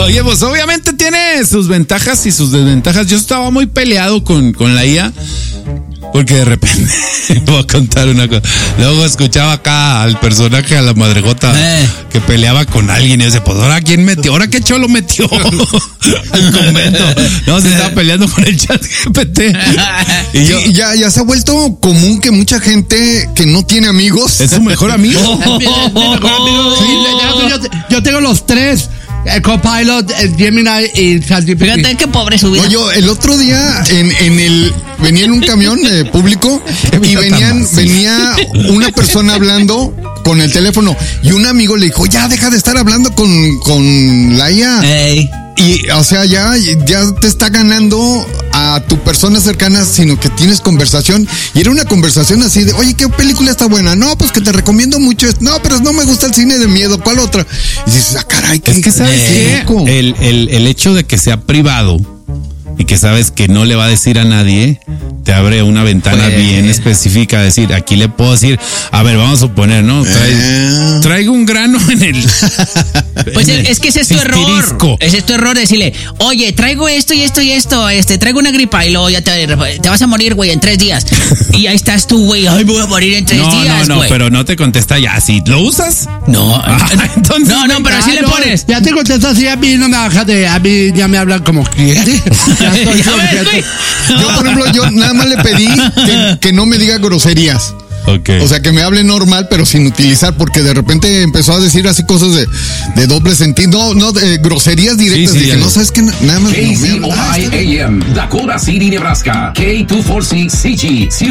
Oye, pues obviamente tiene sus ventajas y sus desventajas. Yo estaba muy peleado con la IA. Porque de repente, voy a contar una cosa. Luego escuchaba acá al personaje, a la madregota, que peleaba con alguien. Y yo decía, pues ahora quién metió, ahora qué cholo metió al convento. No, se estaba peleando con el chat GPT. Y yo, ya se ha vuelto común que mucha gente que no tiene amigos es su mejor amigo. Yo tengo los tres. El Copilot, el Gemini y ChatGPT. Fíjate qué pobre su vida. No, yo el otro día venía en un camión público y venía una persona hablando con el teléfono y un amigo le dijo, ya deja de estar hablando con la IA. Ey. Y, o sea, ya te está ganando a tu persona cercana, sino que tienes conversación. Y era una conversación así de, oye, ¿qué película está buena? No, pues que te recomiendo mucho. No, pero no me gusta el cine de miedo. ¿Cuál otra? Y dices, caray, es que ¿sabes qué? El hecho de que sea privado y que sabes que no le va a decir a nadie, te abre una ventana bien específica. Decir, aquí le puedo decir, a ver, vamos a suponer, ¿no? Traigo un grano en el... Pues es que ese es tu error. Ese es tu error, decirle, oye, traigo esto y esto y esto, traigo una gripa y luego ya te vas a morir, güey, en 3 días. Y ahí estás tú, güey, ay, me voy a morir en 3 días, No, pero no te contesta ya. ¿Si lo usas? No. Entonces, no, pero así le pones. Ya te contestas así, a mí no me baja a mí ya me hablan como cliente. Yo, por ejemplo, yo nada más le pedí que no me diga groserías. Okay. O sea, que me hable normal, pero sin utilizar, porque de repente empezó a decir así cosas de doble sentido. No, de groserías directas. Sí, dije, no sabes qué, nada más. KCOI AM, Dakota City, Nebraska. K246CG.